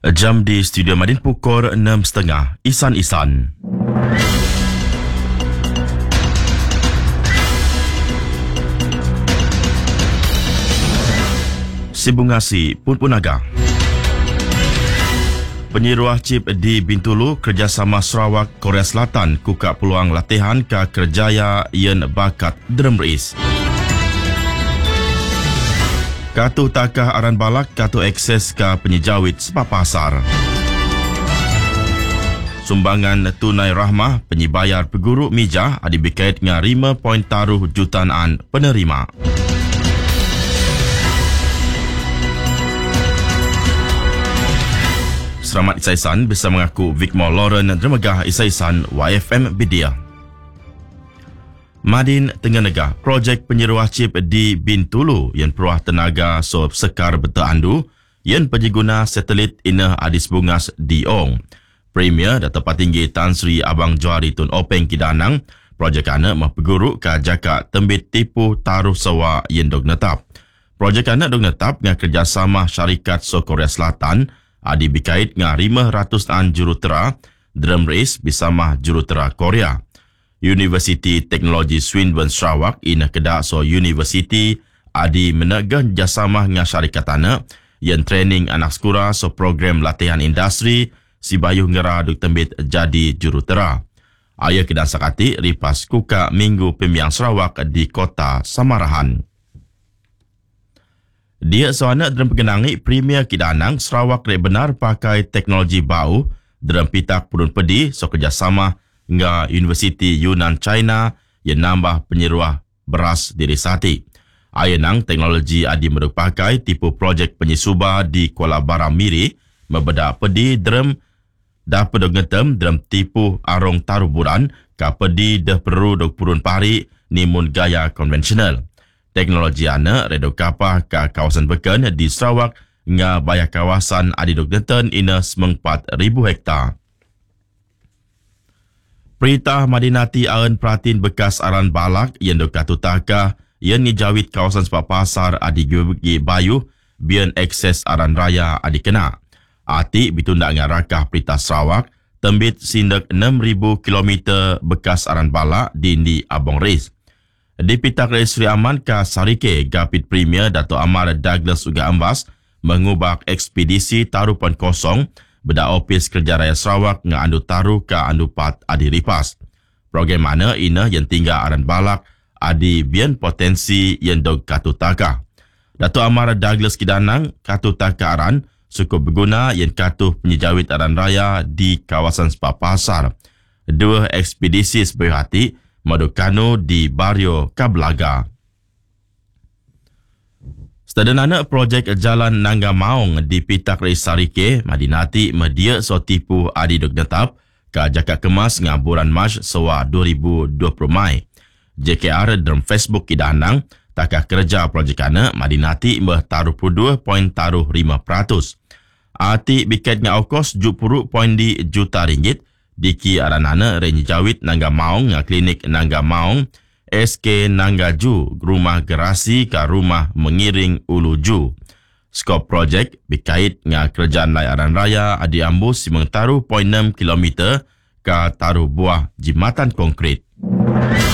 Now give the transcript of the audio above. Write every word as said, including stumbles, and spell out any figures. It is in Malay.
Jam di studio Madin pukul enam tiga puluh. Isan-Isan. Sibungasi pun punaga. Penyeruah chip di Bintulu kerjasama Sarawak Korea Selatan kuka peluang latihan ke kerjaya yen bakat drum race. Katu takah aran balak katu akses ke penyejawit sebab pasar. Sumbangan tunai rahmah penyibayar peguru mijah ada berkait dengan lima poin taruh jutaan penerima. Selamat Isaisan bersama aku Vikmor Lauren Dermegah Isaisan Y F M Bidia. Madin Tengah Negah, projek penyeruah chip di Bintulu yang peruah tenaga so sekar betandu yang pengguna satelit ina adis bungas di Ong. Premier Dato' Patinggi Tan Sri Abang Johari Tun Openg Kidanang, projek ana mah peguru ka jaka tembit tipu taruh sewa yang dog netap. Projek ana dog netap dengan kerjasama syarikat so Korea Selatan adi berkait dengan lima ratus an jurutera drum race bersama jurutera Korea. Universiti Teknologi Swinburne Sarawak ina kedak so universiti adi menegan jasama dengan syarikat anak yang training anak sekura so program latihan industri si bayuh ngera duk tembit jadi jurutera. Ayah kedak sakati ripas kuka Minggu Pembiang Sarawak di kota Samarahan. Dia soana dalam pengenangi Premier Kidanang Sarawak rek benar pakai teknologi bau dalam pitak purun pedi so kerjasama dengan Universiti Yunnan China yang nambah penyeruah beras diri sati. Ayenang teknologi adi merupakan tipu projek penyisuba di Kuala Baram Miri membeda pedi drum dah pedog ngetem drum tipu arong taruh buran ka pedi dah perlu dok purun pari nimun gaya konvensional. Teknologi ana redo kapah ke kawasan beken di Sarawak nga bayar kawasan adi dok neten ina semengpat ribu hektar. Perintah Madinati aran peratin bekas aran balak yang dok katutaka yang nijawit kawasan sebab pasar adi gigi bayu bian akses aran raya adi kena. Ati bitunda dengan rakah perintah Sarawak tembit sindak enam ribu kilometer bekas aran balak di Ndi Abong Ris. Di pitak Rais Sri Aman ke Sarike, Gapit Premier Dato' Amar Douglas Uga Ambas mengubah ekspedisi tarupan kosong beda Opis Kerja Raya Sarawak nga andu taruh ke andu pat adi ripas. Program mana ina yang tinggal aran balak adi bian potensi yang dog katutaka. Dato' Amar Douglas Kidanang katutaka aran cukup berguna yang katuh penyejawit aran raya di kawasan Spa Pasar. Dua ekspedisi sebuah hati Madukano di Bario Kablaga. Sedanana projek jalan Nangga Maung di Pitak Rais Sarike, Madinati media so tipu adi dok netap ke jakak kemas dengan bulan Mac sewa dua ribu dua puluh Mai. J K R dalam Facebook Kidanang takah kerja projek ana Madinati meh taruh dua poin taruh lima peratus. Ati biket dengan aukos tujuh puluh poin di juta ringgit diki aranana renyi jawit Nangga Maung nga klinik Nangga Maung S K Nangga Ju rumah gerasi ke rumah mengiring Uluju. Skop projek berkait dengan kerjaan layaran raya adi ambu simeng taruh poin enam kilometer ke taruh buah jimatan konkret.